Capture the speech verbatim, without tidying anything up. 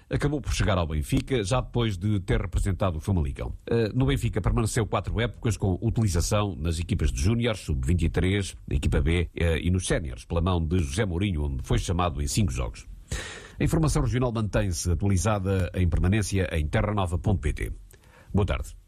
acabou por chegar ao Benfica, já depois de ter representado o Famalicão. No Benfica permaneceu quatro épocas com utilização nas equipas de júniores, sub vinte e três, na equipa B e nos séniores, pela mão de José Mourinho, onde foi chamado em cinco jogos. A informação regional mantém-se atualizada em permanência em terra nova ponto pt. Boa tarde.